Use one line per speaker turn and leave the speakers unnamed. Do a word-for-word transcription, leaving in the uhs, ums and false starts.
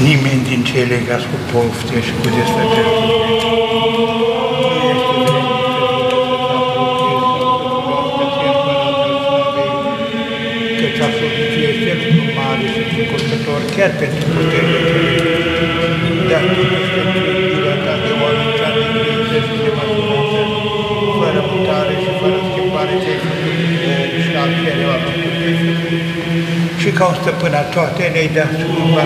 nimeni din cei legați cu pofte și cu desfătări. Căci absoluție este lucru mare și încurcător chiar pentru puterile celui. Dar tu ești iubirea ta de oameni cea de grijă și de măsurată, fără mutare și fără schimbare ce-ai făcut și altfel au făcut. Și ca o stăpână toate ne-ai dat